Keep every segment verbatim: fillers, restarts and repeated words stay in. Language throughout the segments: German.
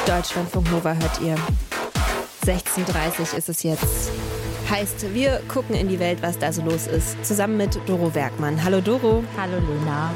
Deutschlandfunk Nova hört ihr. sechzehn Uhr dreißig ist es jetzt. Heißt, wir gucken in die Welt, was da so los ist. Zusammen mit Doro Werkmann. Hallo Doro. Hallo Lena.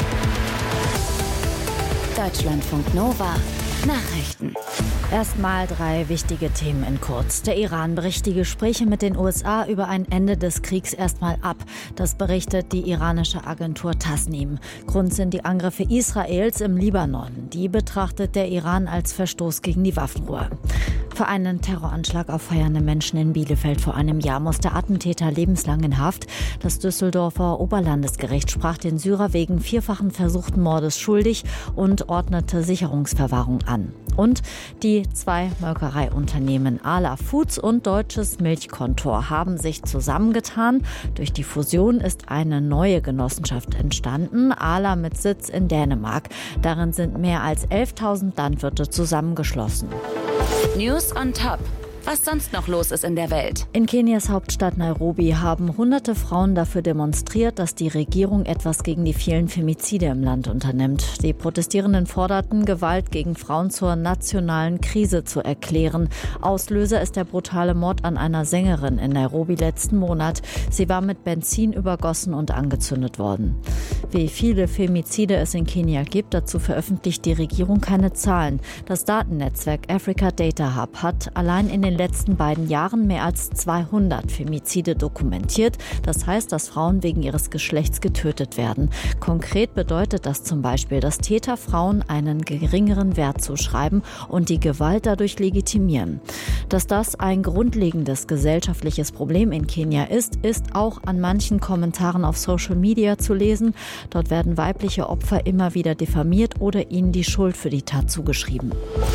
Deutschlandfunk Nova. Nachrichten. Erstmal drei wichtige Themen in kurz. Der Iran bricht die Gespräche mit den U S A über ein Ende des Kriegs erstmal ab. Das berichtet die iranische Agentur Tasnim. Grund sind die Angriffe Israels im Libanon. Die betrachtet der Iran als Verstoß gegen die Waffenruhe. Für einen Terroranschlag auf feiernde Menschen in Bielefeld vor einem Jahr muss der Attentäter lebenslang in Haft. Das Düsseldorfer Oberlandesgericht sprach den Syrer wegen vierfachen versuchten Mordes schuldig und ordnete Sicherungsverwahrung an. Und die zwei Molkereiunternehmen Arla Foods und Deutsches Milchkontor haben sich zusammengetan. Durch die Fusion ist eine neue Genossenschaft entstanden, Arla mit Sitz in Dänemark. Darin sind mehr als elftausend Landwirte zusammengeschlossen. News on Top. Was sonst noch los ist in der Welt. In Kenias Hauptstadt Nairobi haben hunderte Frauen dafür demonstriert, dass die Regierung etwas gegen die vielen Femizide im Land unternimmt. Die Protestierenden forderten, Gewalt gegen Frauen zur nationalen Krise zu erklären. Auslöser ist der brutale Mord an einer Sängerin in Nairobi letzten Monat. Sie war mit Benzin übergossen und angezündet worden. Wie viele Femizide es in Kenia gibt, dazu veröffentlicht die Regierung keine Zahlen. Das Datennetzwerk Africa Data Hub hat allein in den letzten beiden Jahren mehr als zweihundert Femizide dokumentiert. Das heißt, dass Frauen wegen ihres Geschlechts getötet werden. Konkret bedeutet das zum Beispiel, dass Täter Frauen einen geringeren Wert zuschreiben und die Gewalt dadurch legitimieren. Dass das ein grundlegendes gesellschaftliches Problem in Kenia ist, ist auch an manchen Kommentaren auf Social Media zu lesen. Dort werden weibliche Opfer immer wieder diffamiert oder ihnen die Schuld für die Tat zugeschrieben.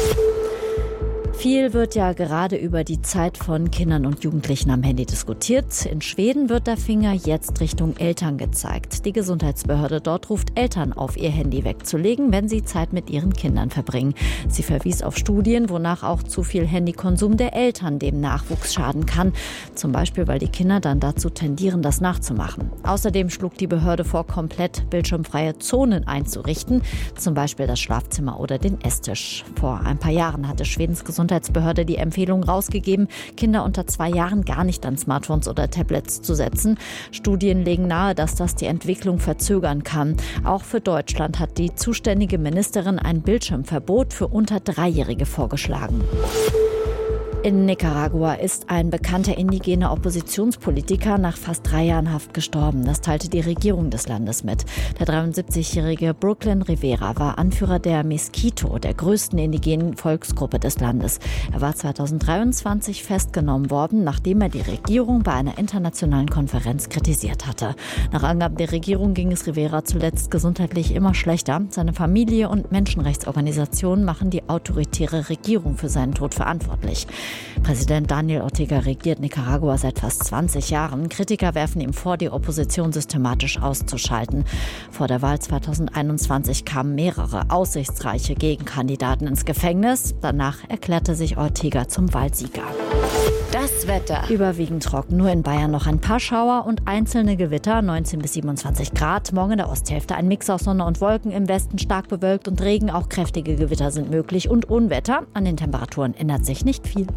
Viel wird ja gerade über die Zeit von Kindern und Jugendlichen am Handy diskutiert. In Schweden wird der Finger jetzt Richtung Eltern gezeigt. Die Gesundheitsbehörde dort ruft Eltern auf, ihr Handy wegzulegen, wenn sie Zeit mit ihren Kindern verbringen. Sie verwies auf Studien, wonach auch zu viel Handykonsum der Eltern dem Nachwuchs schaden kann. Zum Beispiel, weil die Kinder dann dazu tendieren, das nachzumachen. Außerdem schlug die Behörde vor, komplett bildschirmfreie Zonen einzurichten. Zum Beispiel das Schlafzimmer oder den Esstisch. Vor ein paar Jahren hatte Schwedens Gesundheitsbehörde Gesundheitsbehörde die Empfehlung rausgegeben, Kinder unter zwei Jahren gar nicht an Smartphones oder Tablets zu setzen. Studien legen nahe, dass das die Entwicklung verzögern kann. Auch für Deutschland hat die zuständige Ministerin ein Bildschirmverbot für unter Dreijährige vorgeschlagen. In Nicaragua ist ein bekannter indigener Oppositionspolitiker nach fast drei Jahren Haft gestorben. Das teilte die Regierung des Landes mit. Der dreiundsiebzigjährige Brooklyn Rivera war Anführer der Miskito, der größten indigenen Volksgruppe des Landes. Er war zweitausenddreiundzwanzig festgenommen worden, nachdem er die Regierung bei einer internationalen Konferenz kritisiert hatte. Nach Angaben der Regierung ging es Rivera zuletzt gesundheitlich immer schlechter. Seine Familie und Menschenrechtsorganisationen machen die autoritäre Regierung für seinen Tod verantwortlich. Präsident Daniel Ortega regiert Nicaragua seit fast zwanzig Jahren. Kritiker werfen ihm vor, die Opposition systematisch auszuschalten. Vor der Wahl zweitausendeinundzwanzig kamen mehrere aussichtsreiche Gegenkandidaten ins Gefängnis. Danach erklärte sich Ortega zum Wahlsieger. Das Wetter. Überwiegend trocken, nur in Bayern noch ein paar Schauer und einzelne Gewitter, neunzehn bis siebenundzwanzig Grad. Morgen in der Osthälfte ein Mix aus Sonne und Wolken, im Westen stark bewölkt und Regen. Auch kräftige Gewitter sind möglich und Unwetter. An den Temperaturen ändert sich nicht viel.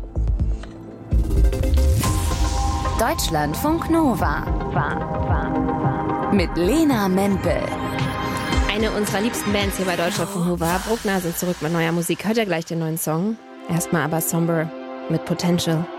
Deutschlandfunk Nova. Mit Lena Mempel. Eine unserer liebsten Bands hier bei Deutschlandfunk Nova. Bruckner sind zurück mit neuer Musik. Hört ihr gleich den neuen Song? Erstmal aber Somber mit Potential.